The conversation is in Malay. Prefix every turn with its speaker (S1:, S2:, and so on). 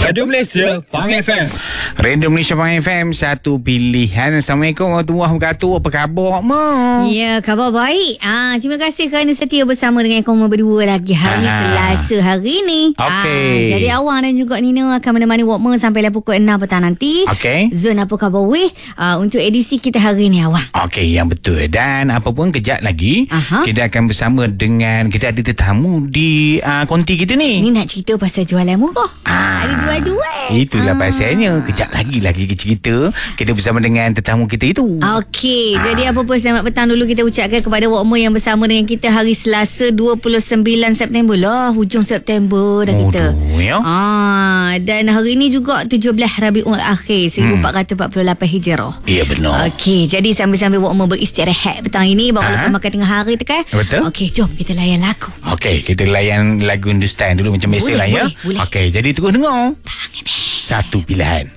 S1: Radio Malaysia, Pang FM.
S2: Radio Malaysia Pang FM, satu pilihan. Assalamualaikum warahmatullahi wabarakatuh. Apa khabar, Mak?
S3: Ya, khabar baik. Terima kasih kerana setia bersama dengan kamu berdua lagi hari Selasa hari ni.
S2: Okey.
S3: Jadi Awang dan juga Nina akan menemani Walkman sampai pukul 6 petang nanti.
S2: Okey.
S3: Zon apa khabar weh untuk edisi kita hari ni, Awang.
S2: Okey, yang betul. Dan apa pun kejap lagi kita akan bersama dengan, kita ada tetamu di konti kita ni.
S3: Ni nak cerita pasal jualan murah. Ada jual-jual.
S2: Itulah pasalnya. Kejap lagi cerita kita bersama dengan tetamu kita itu.
S3: Okey, jadi apa pun selamat petang dulu kita ucapkan kepada Walkman yang bersama dengan kita hari Selasa 29 September lah. Hujung September dah kita.
S2: Ya.
S3: Dan hari ni juga 17 Rabiul Akhir 1448 Hijrah.
S2: Ya, benar.
S3: Okey, jadi sambil-sambil Walkman beristirahat petang ini baru lepas makan tengah hari tu kan.
S2: Betul.
S3: Okey, jom kita layan lagu.
S2: Okey, kita layan lagu Hindustan dulu macam biasa lah ya.
S3: Boleh.
S2: Okey, jadi terus dengar. Satu pilihan.